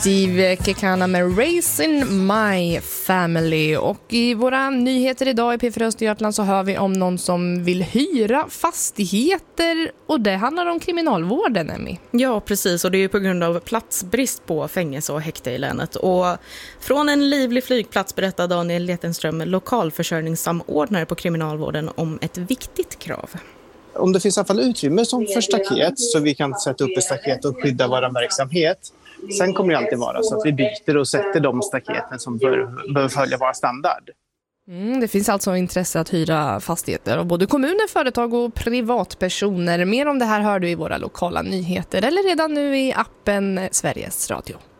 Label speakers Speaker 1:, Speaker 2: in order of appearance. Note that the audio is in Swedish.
Speaker 1: Steve Kekana med Raising My Family. Och i våra nyheter idag i P4 Östergötland så hör vi om någon som vill hyra fastigheter, och det handlar om kriminalvården, Emmy.
Speaker 2: Ja, precis, och det är ju på grund av platsbrist på fängelse och häkte i länet. Och från en livlig flygplats berättar Daniel Letenström, lokalförsörjningssamordnare på kriminalvården, om ett viktigt krav.
Speaker 3: Om det finns i alla fall utrymme som för staket så vi kan sätta upp ett staket och skydda vår verksamhet. Sen kommer det alltid vara så att vi byter och sätter de staketen som bör följa vår standard.
Speaker 1: Det finns alltså intresse att hyra fastigheter av både kommuner, företag och privatpersoner. Mer om det här hör du i våra lokala nyheter eller redan nu i appen Sveriges Radio.